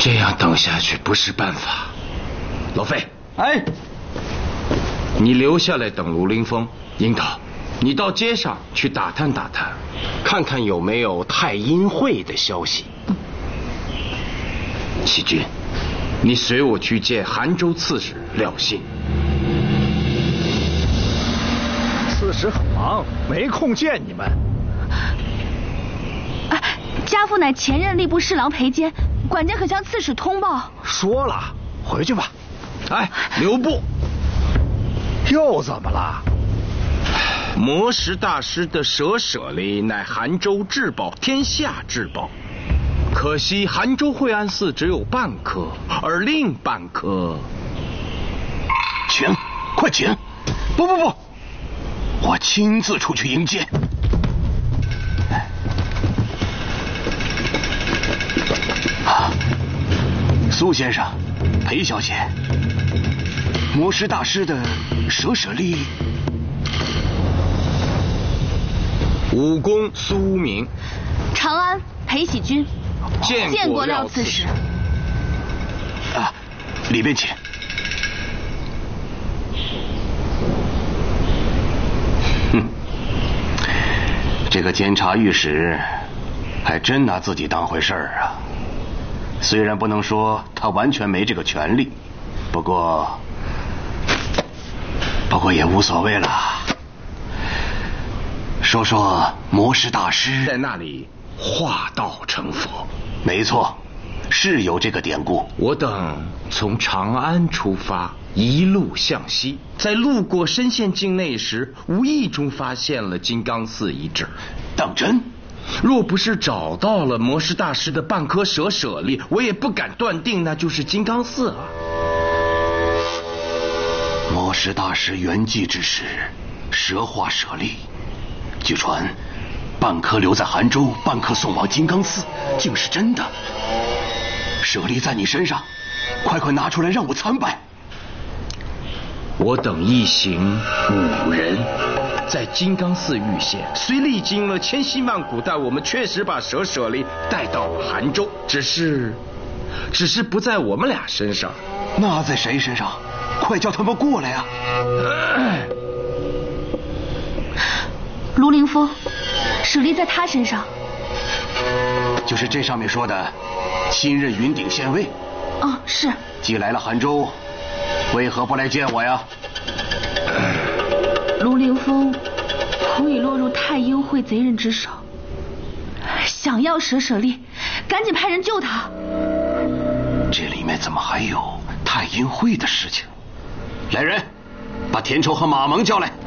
这样等下去不是办法。老费， 哎， 你留下来等卢凌风。樱桃，你到街上去打探打探， 看看有没有太阴会的消息。 启军，你随我去见韩州刺史廖信。 刺史很忙，没空见你们。 家父乃前任吏部侍郎裴坚，管家可向刺史通报。 说了，回去吧。 哎，留步！ 又怎么了？ 魔石大师的舍舍利乃韩州至宝，天下至宝。可惜韩州惠安寺只有半颗，而另半颗， 请，快请！不，我亲自出去迎接。苏先生，裴小姐，魔石大师的舍舍利。 武功苏明， 长安裴喜君， 见过廖刺史。 里边请。这个监察御史还真拿自己当回事儿啊！虽然不能说他完全没这个权利，不过也无所谓了。说说魔石大师在那里化道成佛。 没错，是有这个典故。 我等从长安出发，一路向西，在路过深县境内时，无意中发现了金刚寺遗址。 当真？ 若不是找到了魔石大师的半颗舍舍利，我也不敢断定那就是金刚寺啊。 魔石大师圆寂之时，舍化舍利，据传半颗留在杭州，半颗送往金刚寺，竟是真的。舍利在你身上，快拿出来让我参拜。 我等一行5人在金刚寺遇险，虽历经了千辛万苦，但我们确实把舍舍利带到了杭州，只是不在我们俩身上。 那在谁身上？快叫他们过来啊！ 卢凌风，舍利在他身上。 就是这上面说的新任云顶县尉。 是。 既来了杭州，为何不来见我呀？ 卢凌风恐已落入太阴会贼人之手，想要舍舍利，赶紧派人救他。 这里面怎么还有太阴会的事情？来人，把田畴和马蒙叫来。